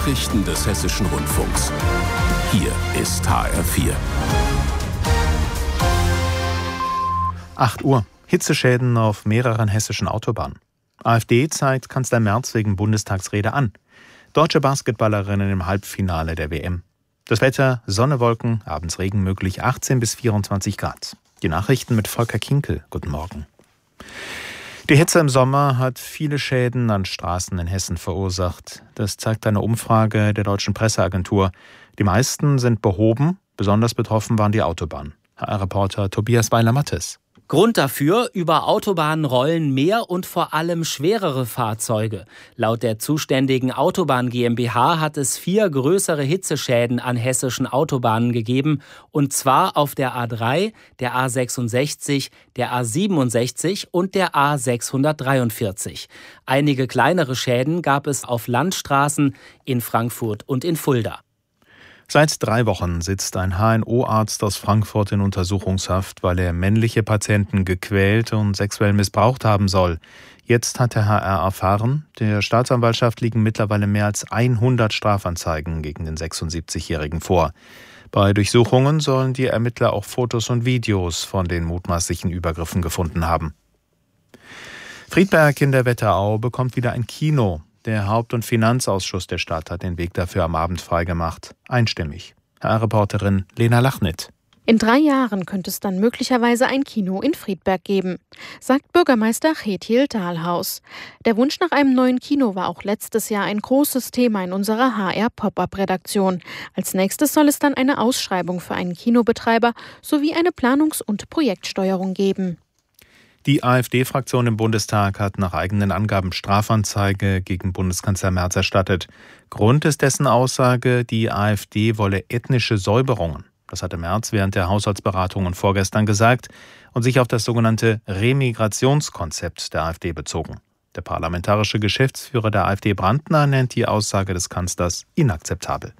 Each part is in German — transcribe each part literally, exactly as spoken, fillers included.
Nachrichten des Hessischen Rundfunks. Hier ist H R vier. acht Uhr. Hitzeschäden auf mehreren hessischen Autobahnen. AfD zeigt Kanzler Merz wegen Bundestagsrede an. Deutsche Basketballerinnen im Halbfinale der W M. Das Wetter: Sonne, Wolken, abends Regen möglich, achtzehn bis vierundzwanzig Grad. Die Nachrichten mit Volker Kinkel. Guten Morgen. Die Hitze im Sommer hat viele Schäden an Straßen in Hessen verursacht. Das zeigt eine Umfrage der Deutschen Presseagentur. Die meisten sind behoben, besonders betroffen waren die Autobahnen. H R-Reporter Tobias Weiler-Mattes. Grund dafür: über Autobahnen rollen mehr und vor allem schwerere Fahrzeuge. Laut der zuständigen Autobahn GmbH hat es vier größere Hitzeschäden an hessischen Autobahnen gegeben. Und zwar auf der A drei, der A sechsundsechzig, der A siebenundsechzig und der A sechshundertdreiundvierzig. Einige kleinere Schäden gab es auf Landstraßen in Frankfurt und in Fulda. Seit drei Wochen sitzt ein H N O-Arzt aus Frankfurt in Untersuchungshaft, weil er männliche Patienten gequält und sexuell missbraucht haben soll. Jetzt hat der H R erfahren, der Staatsanwaltschaft liegen mittlerweile mehr als hundert Strafanzeigen gegen den sechsundsiebzigjährigen vor. Bei Durchsuchungen sollen die Ermittler auch Fotos und Videos von den mutmaßlichen Übergriffen gefunden haben. Friedberg in der Wetterau bekommt wieder ein Kino. Der Haupt- und Finanzausschuss der Stadt hat den Weg dafür am Abend freigemacht. Einstimmig. H R-Reporterin Lena Lachnit. In drei Jahren könnte es dann möglicherweise ein Kino in Friedberg geben, sagt Bürgermeister Kjetil Dahlhaus. Der Wunsch nach einem neuen Kino war auch letztes Jahr ein großes Thema in unserer H R-Pop-Up-Redaktion. Als nächstes soll es dann eine Ausschreibung für einen Kinobetreiber sowie eine Planungs- und Projektsteuerung geben. Die AfD-Fraktion im Bundestag hat nach eigenen Angaben Strafanzeige gegen Bundeskanzler Merz erstattet. Grund ist dessen Aussage, die AfD wolle ethnische Säuberungen. Das hatte Merz während der Haushaltsberatungen vorgestern gesagt und sich auf das sogenannte Remigrationskonzept der AfD bezogen. Der parlamentarische Geschäftsführer der AfD, Brandner, nennt die Aussage des Kanzlers inakzeptabel.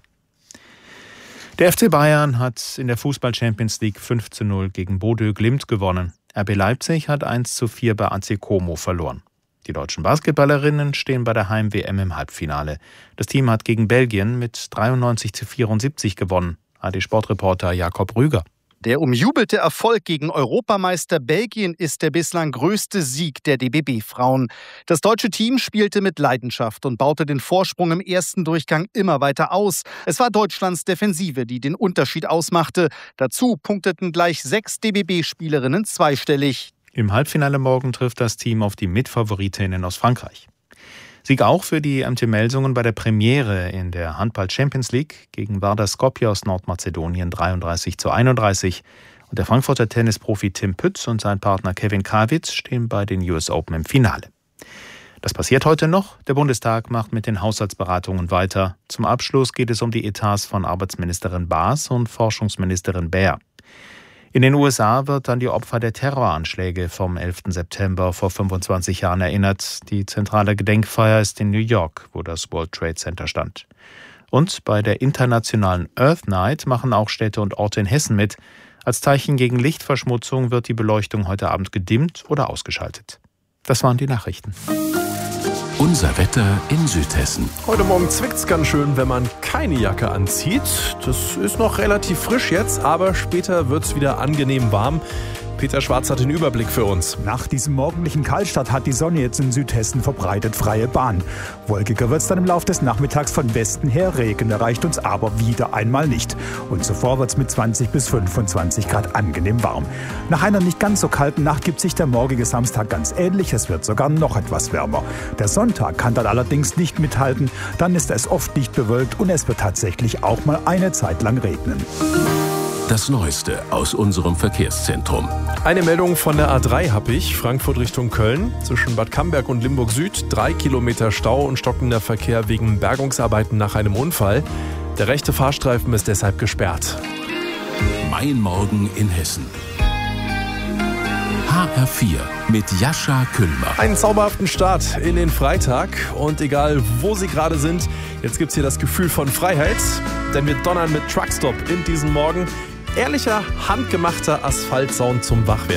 Der F C Bayern hat in der Fußball-Champions League fünf zu null gegen Bodø Glimt gewonnen. R B Leipzig hat eins zu vier bei A C Como verloren. Die deutschen Basketballerinnen stehen bei der Heim-W M im Halbfinale. Das Team hat gegen Belgien mit dreiundneunzig zu vierundsiebzig gewonnen. A D-Sportreporter Jakob Rüger. Der umjubelte Erfolg gegen Europameister Belgien ist der bislang größte Sieg der D B B-Frauen. Das deutsche Team spielte mit Leidenschaft und baute den Vorsprung im ersten Durchgang immer weiter aus. Es war Deutschlands Defensive, die den Unterschied ausmachte. Dazu punkteten gleich sechs D B B-Spielerinnen zweistellig. Im Halbfinale morgen trifft das Team auf die Mitfavoritinnen aus Frankreich. Sieg auch für die M T Melsungen bei der Premiere in der Handball-Champions League gegen Vardar Skopje aus Nordmazedonien dreiunddreißig zu einunddreißig. Und der Frankfurter Tennisprofi Tim Pütz und sein Partner Kevin Krawitz stehen bei den U S Open im Finale. Das passiert heute noch. Der Bundestag macht mit den Haushaltsberatungen weiter. Zum Abschluss geht es um die Etats von Arbeitsministerin Baas und Forschungsministerin Baer. In den U S A wird an die Opfer der Terroranschläge vom elften September vor fünfundzwanzig Jahren erinnert. Die zentrale Gedenkfeier ist in New York, wo das World Trade Center stand. Und bei der internationalen Earth Night machen auch Städte und Orte in Hessen mit. Als Zeichen gegen Lichtverschmutzung wird die Beleuchtung heute Abend gedimmt oder ausgeschaltet. Das waren die Nachrichten. Unser Wetter in Südhessen. Heute Morgen zwickt's ganz schön, wenn man keine Jacke anzieht. Das ist noch relativ frisch jetzt, aber später wird's wieder angenehm warm. Peter Schwarz hat den Überblick für uns. Nach diesem morgendlichen Kaltstart hat die Sonne jetzt in Südhessen verbreitet freie Bahn. Wolkiger wird es dann im Laufe des Nachmittags von Westen her. Regen erreicht uns aber wieder einmal nicht. Und zuvor wird es mit zwanzig bis fünfundzwanzig Grad angenehm warm. Nach einer nicht ganz so kalten Nacht gibt sich der morgige Samstag ganz ähnlich. Es wird sogar noch etwas wärmer. Der Sonntag kann dann allerdings nicht mithalten. Dann ist es oft dicht bewölkt und es wird tatsächlich auch mal eine Zeit lang regnen. Das Neueste aus unserem Verkehrszentrum. Eine Meldung von der A drei habe ich. Frankfurt Richtung Köln. Zwischen Bad Camberg und Limburg Süd. Drei Kilometer Stau und stockender Verkehr wegen Bergungsarbeiten nach einem Unfall. Der rechte Fahrstreifen ist deshalb gesperrt. Mein Morgen in Hessen. H R vier mit Jascha Kühlmer. Einen zauberhaften Start in den Freitag. Und egal, wo Sie gerade sind, jetzt gibt es hier das Gefühl von Freiheit. Denn wir donnern mit Truckstop in diesem Morgen. Ehrlicher, handgemachter Asphaltsound zum Wachwerden.